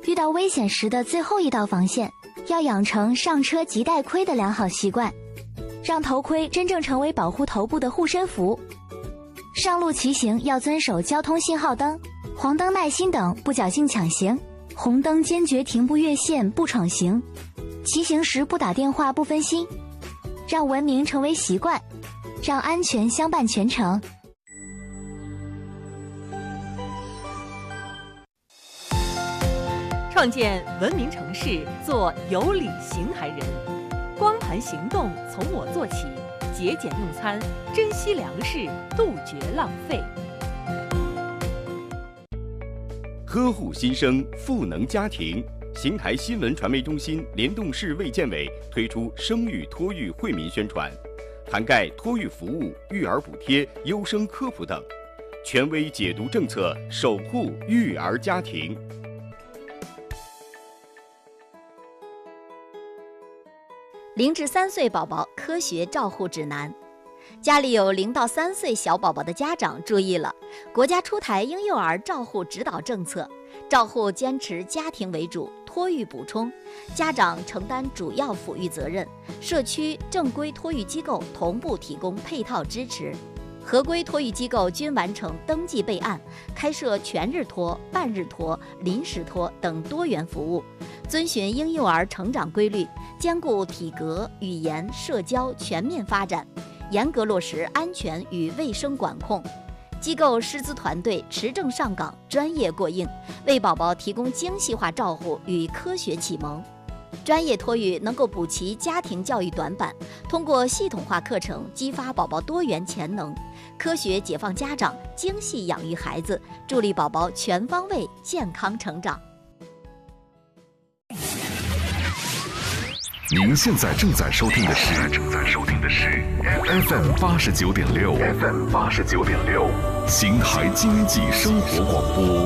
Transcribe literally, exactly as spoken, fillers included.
遇到危险时的最后一道防线，要养成上车即戴盔的良好习惯，让头盔真正成为保护头部的护身符。上路骑行要遵守交通信号灯、黄灯耐心等，不侥幸抢行，红灯坚决停不越线不闯行，骑行时不打电话不分心，让文明成为习惯，让安全相伴全程。 创建文明城市，做有礼行台人。光盘行动从我做起，节俭用餐，珍惜粮食，杜绝浪费。 呵护新生，赋能家庭。邢台新闻传媒中心联动市卫健委推出生育托育惠民宣传，涵盖托育服务、育儿补贴、优生科普等，权威解读政策，守护育儿家庭。 零至三岁宝宝科学照护指南。家里有零到三岁小宝宝的家长注意了，国家出台婴幼儿照护指导政策，照护坚持家庭为主，托育补充，家长承担主要抚育责任，社区正规托育机构同步提供配套支持。合规托育机构均完成登记备案，开设全日托、半日托、临时托等多元服务，遵循婴幼儿成长规律，兼顾体格、语言、社交全面发展，严格落实安全与卫生管控。机构师资团队持证上岗，专业过硬，为宝宝提供精细化照护与科学启蒙。专业托育能够补齐家庭教育短板，通过系统化课程激发宝宝多元潜能，科学解放家长，精细养育孩子，助力宝宝全方位健康成长。 您现在正在收听的是正在收听的是 F M 八十九点六 F M 八十九点六，邢台经济生活广播。